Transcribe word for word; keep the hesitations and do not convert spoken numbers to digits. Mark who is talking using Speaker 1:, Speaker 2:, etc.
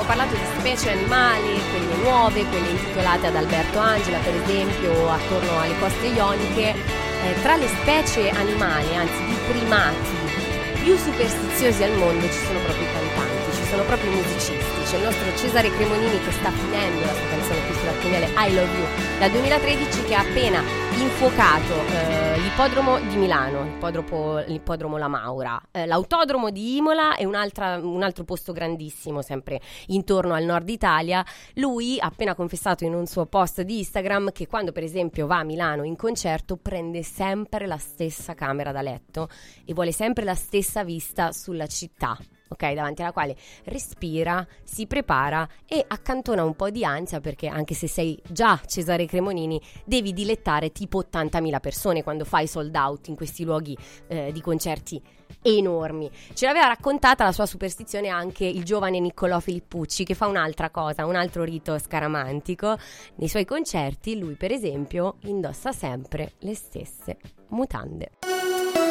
Speaker 1: parlato di specie animali, quelle nuove, quelle intitolate ad Alberto Angela per esempio, attorno alle coste ioniche. Eh, tra le specie animali, anzi di primati più superstiziosi al mondo ci sono proprio i cantanti, ci sono proprio i musicisti. C'è il nostro Cesare Cremonini che sta finendo la sua canzone qui sulla T N L I Love You dal duemilatredici, che ha appena infuocato eh, l'ippodromo di Milano, l'ippodromo, l'ippodromo La Maura, eh, l'autodromo di Imola e un'altra, un altro posto grandissimo sempre intorno al nord Italia. Lui ha appena confessato in un suo post di Instagram che quando per esempio va a Milano in concerto prende sempre la stessa camera da letto e vuole sempre la stessa vista sulla città, ok, davanti alla quale respira, si prepara e accantona un po' di ansia, perché anche se sei già Cesare Cremonini devi dilettare tipo ottantamila persone quando fai sold out in questi luoghi eh, di concerti enormi. Ce l'aveva raccontata la sua superstizione anche il giovane Niccolò Filippucci, che fa un'altra cosa, un altro rito scaramantico. Nei suoi concerti lui per esempio indossa sempre le stesse mutande.